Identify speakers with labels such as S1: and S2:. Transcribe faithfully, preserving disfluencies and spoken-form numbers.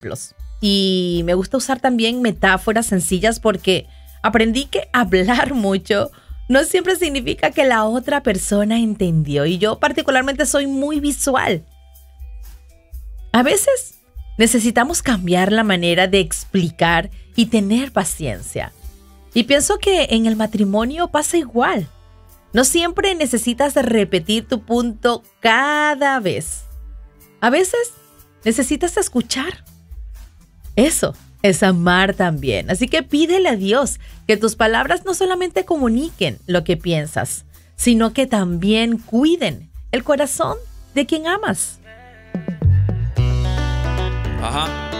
S1: ejemplos. Y me gusta usar también metáforas sencillas porque aprendí que hablar mucho no siempre significa que la otra persona entendió. Y yo particularmente soy muy visual. A veces necesitamos cambiar la manera de explicar y tener paciencia. Y pienso que en el matrimonio pasa igual. No siempre necesitas repetir tu punto cada vez. A veces necesitas escuchar. Eso es amar también. Así que pídele a Dios que tus palabras no solamente comuniquen lo que piensas, sino que también cuiden el corazón de quien amas.
S2: Ajá.